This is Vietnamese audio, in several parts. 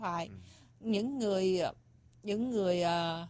phải những người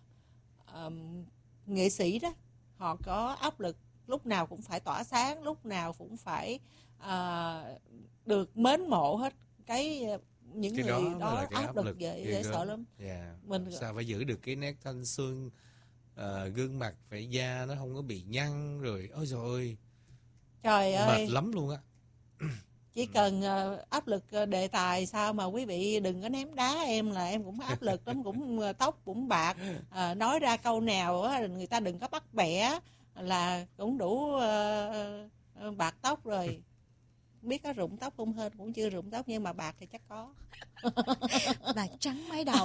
nghệ sĩ đó, họ có áp lực lúc nào cũng phải tỏa sáng, lúc nào cũng phải được mến mộ hết. Những cái người đó là đó cái áp lực ghê dễ gớm. sợ lắm. Mình sao phải giữ được cái nét thanh xuân, gương mặt phải da nó không có bị nhăn rồi, ôi trời ơi, trời ơi, mệt lắm luôn á. Chỉ cần áp lực đề tài sao mà quý vị đừng có ném đá em là em cũng áp lực lắm, cũng tóc cũng bạc, nói ra câu nào á người ta đừng có bắt bẻ là cũng đủ bạc tóc rồi. Biết có rụng tóc không hên cũng chưa rụng tóc, nhưng mà bạc thì chắc có. Bạc trắng mái đầu.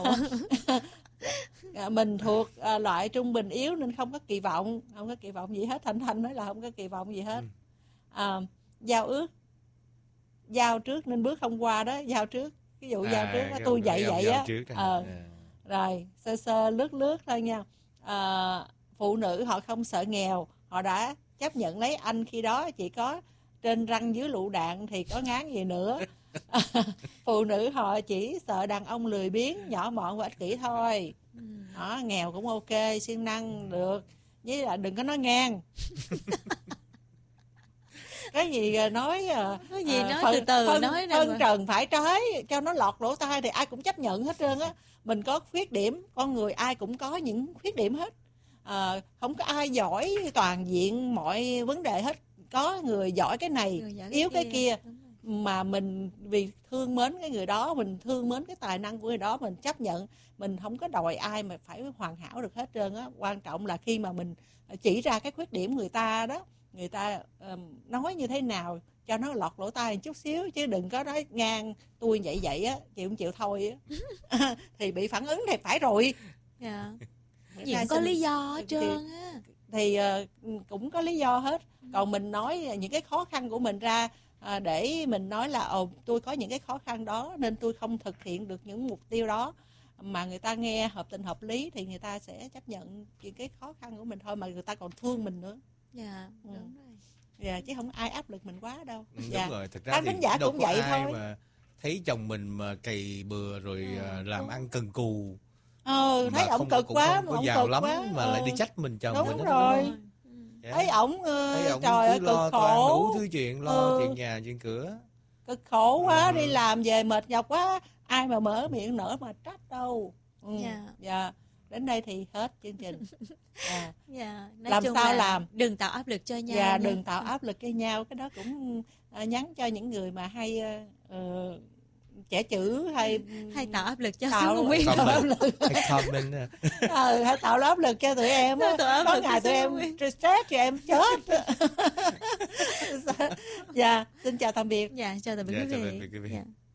Mình thuộc loại trung bình yếu nên không có kỳ vọng gì hết. Thanh nói là không có kỳ vọng gì hết. Giao trước nên bước không qua đó, giao trước, ví dụ giao trước đó, tôi vậy á. Rồi sơ lướt thôi nha. Phụ nữ họ không sợ nghèo, họ đã chấp nhận lấy anh khi đó chỉ có trên răng dưới lựu đạn thì có ngán gì nữa. Phụ nữ họ chỉ sợ đàn ông lười biếng, nhỏ mọn và ích kỷ thôi. Đó, nghèo cũng ok, siêng năng được, với là đừng có nói ngang. Cái gì nói phân trần phải trái cho nó lọt lỗ tai thì ai cũng chấp nhận hết trơn á. Mình có khuyết điểm, con người ai cũng có những khuyết điểm hết. Không có ai giỏi toàn diện mọi vấn đề hết. Có người giỏi cái này, yếu cái kia. Mà mình vì thương mến cái người đó, mình thương mến cái tài năng của người đó, mình chấp nhận. Mình không có đòi ai mà phải hoàn hảo được hết trơn á. Quan trọng là khi mà mình chỉ ra cái khuyết điểm người ta đó, người ta nói như thế nào cho nó lọt lỗ tai một chút xíu, chứ đừng có nói ngang tôi vậy á, chịu không chịu thôi á. Thì bị phản ứng thì phải rồi. Gì có lý do hết trơn á. Thì cũng có lý do hết. Còn mình nói những cái khó khăn của mình ra, để mình nói là tôi có những cái khó khăn đó nên tôi không thực hiện được những mục tiêu đó, mà người ta nghe hợp tình hợp lý thì người ta sẽ chấp nhận những cái khó khăn của mình thôi, mà người ta còn thương mình nữa. Đúng rồi. Chứ không ai áp lực mình quá đâu. Đúng rồi, thực ra thì giả đâu cũng có vậy ai thôi. mà thấy chồng mình mà cày bừa rồi làm ăn cần cù, thấy ổng cực quá, không có giàu lắm mà lại đi trách mình chồng đúng mình. Đúng rồi. Thấy ổng trời ơi cực khổ, đủ thứ chuyện, lo chuyện nhà chuyện cửa, cực khổ quá, đi làm về mệt nhọc quá, ai mà mở miệng nở mà trách đâu. Đến đây thì hết chương trình. Làm sao làm, đừng tạo áp lực cho nhau. Đừng tạo áp lực cho nhau. Cái đó cũng nhắn cho những người mà hay trẻ chữ hay tạo áp lực cho hãy tạo áp lực cho tụi em á. Có ngày tụi em stress thì em chết. Xin chào tạm biệt. Chào tạm biệt quý vị.